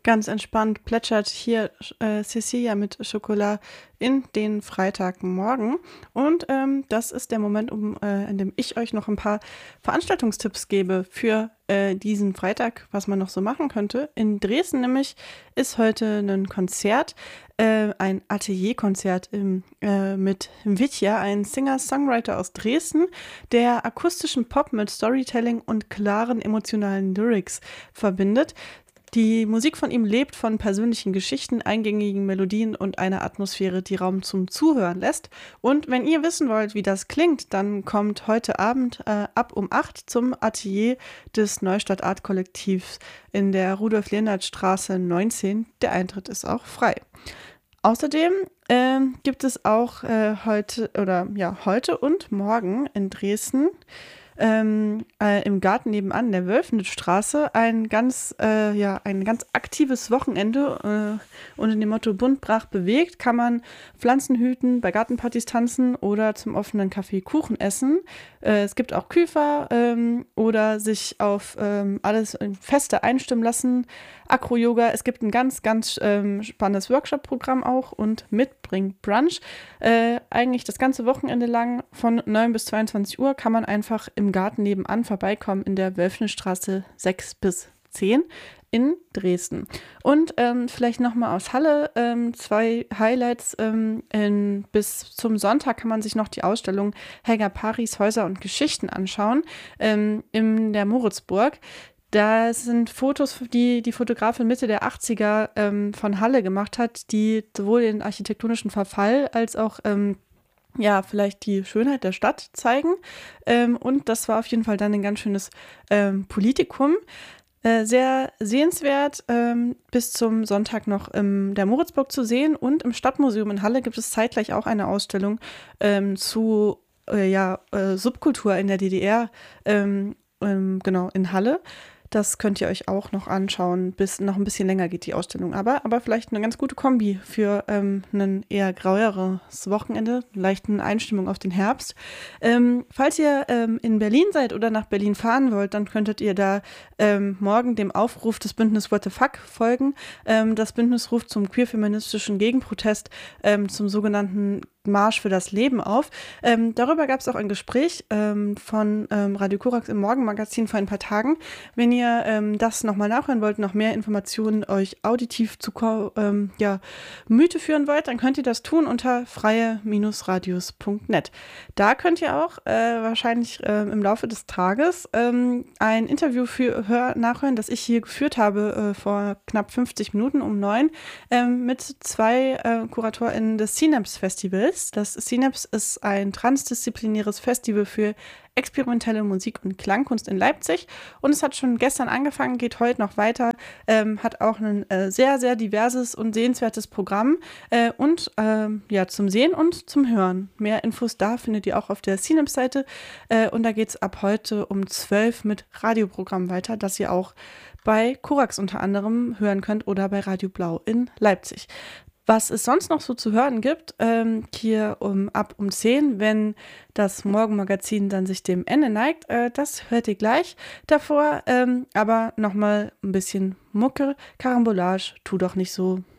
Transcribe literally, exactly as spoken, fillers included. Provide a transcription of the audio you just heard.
Ganz entspannt plätschert hier äh, Cecilia mit Schokolade in den Freitagmorgen. Und ähm, das ist der Moment, um, äh, in dem ich euch noch ein paar Veranstaltungstipps gebe für äh, diesen Freitag, was man noch so machen könnte. In Dresden nämlich ist heute ein Konzert, äh, ein Atelierkonzert im, äh, mit Vitya, ein Singer-Songwriter aus Dresden, der akustischen Pop mit Storytelling und klaren emotionalen Lyrics verbindet. Die Musik von ihm lebt von persönlichen Geschichten, eingängigen Melodien und einer Atmosphäre, die Raum zum Zuhören lässt. Und wenn ihr wissen wollt, wie das klingt, dann kommt heute Abend äh, ab um acht zum Atelier des Neustadt Art Kollektivs in der Rudolf-Lehnert-Straße neunzehn. Der Eintritt ist auch frei. Außerdem äh, gibt es auch äh, heute oder ja heute und morgen in Dresden ähm, äh, im Garten nebenan der Wölfnitz-Straße ein ganz äh, ja ein ganz aktives Wochenende äh, unter dem Motto Bunt brach bewegt kann man Pflanzen hüten, bei Gartenpartys tanzen oder zum offenen Kaffee Kuchen essen. Äh, es gibt auch Küfer ähm, oder sich auf ähm, alles Feste einstimmen lassen. Acro-Yoga, es gibt ein ganz, ganz ähm, spannendes Workshop-Programm auch und Mitbring Brunch. Äh, eigentlich das ganze Wochenende lang von neun bis zweiundzwanzig Uhr kann man einfach im Garten nebenan vorbeikommen in der Wölfnitz-Straße sechs bis zehn in Dresden. Und ähm, vielleicht nochmal aus Halle ähm, zwei Highlights. Ähm, in, bis zum Sonntag kann man sich noch die Ausstellung Helga Paris Häuser und Geschichten anschauen ähm, in der Moritzburg. Da sind Fotos, die die Fotografin Mitte der achtziger ähm, von Halle gemacht hat, die sowohl den architektonischen Verfall als auch ähm, ja, vielleicht die Schönheit der Stadt zeigen. Ähm, und das war auf jeden Fall dann ein ganz schönes ähm, Politikum. Äh, sehr sehenswert, ähm, bis zum Sonntag noch in der Moritzburg zu sehen. Und im Stadtmuseum in Halle gibt es zeitgleich auch eine Ausstellung ähm, zu äh, ja, äh, Subkultur in der D D R, ähm, ähm, genau, in Halle. Das könnt ihr euch auch noch anschauen, bis noch ein bisschen länger geht die Ausstellung. Aber, aber vielleicht eine ganz gute Kombi für ähm, ein eher graueres Wochenende, leichten Einstimmung auf den Herbst. Ähm, falls ihr ähm, in Berlin seid oder nach Berlin fahren wollt, dann könntet ihr da ähm, morgen dem Aufruf des Bündnis What the Fuck folgen. Ähm, das Bündnis ruft zum queer-feministischen Gegenprotest, ähm, zum sogenannten Marsch für das Leben auf. Ähm, darüber gab es auch ein Gespräch ähm, von ähm, Radio Korax im Morgenmagazin vor ein paar Tagen. Wenn ihr ähm, das nochmal nachhören wollt, noch mehr Informationen euch auditiv zu ähm, ja, Mythe führen wollt, dann könnt ihr das tun unter freie Radios punkt net. Da könnt ihr auch äh, wahrscheinlich äh, im Laufe des Tages ähm, ein Interview für, hör, nachhören, das ich hier geführt habe äh, vor knapp fünfzig Minuten um neun ähm, mit zwei äh, KuratorInnen des Synapse Festivals. Das Synapse ist ein transdisziplinäres Festival für experimentelle Musik und Klangkunst in Leipzig und es hat schon gestern angefangen, geht heute noch weiter, ähm, hat auch ein äh, sehr, sehr diverses und sehenswertes Programm äh, und ähm, ja, zum Sehen und zum Hören. Mehr Infos da findet ihr auch auf der Synapse-Seite äh, und da geht es ab heute um zwölf mit Radioprogramm weiter, das ihr auch bei Korax unter anderem hören könnt oder bei Radio Blau in Leipzig. Was es sonst noch so zu hören gibt, ähm, hier um, ab um zehn, wenn das Morgenmagazin dann sich dem Ende neigt, äh, das hört ihr gleich davor. Ähm, aber nochmal ein bisschen Mucke, Karambolage, tu doch nicht so.